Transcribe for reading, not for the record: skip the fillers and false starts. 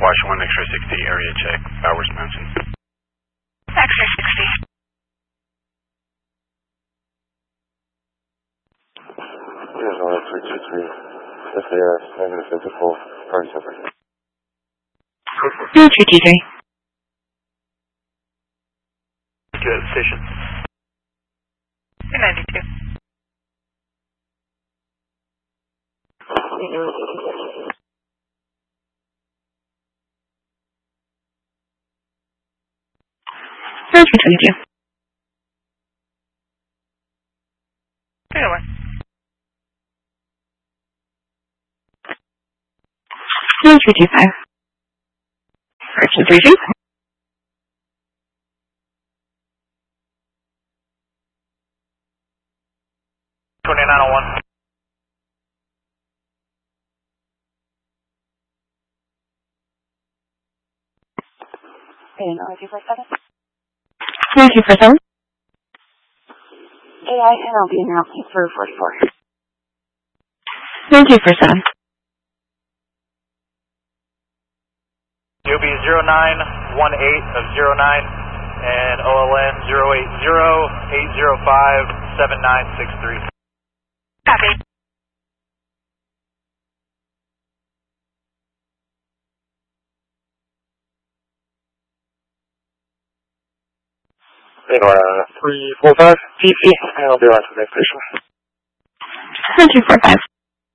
Washington X-ray 60, area check, Bowers Mountain. X-ray 60. Here's 10323. SAS, negative physical, party separate. 0223. Good station. 292. Roger 22. 301. 9325. Correction 32. 2901. And R247? 9247. AI NLB announcement for 44. 9247. UB 0918 of 09 and OLN 080-805-7963. Copy. Radar 345, PC, and I'll be on to the next station. 9245.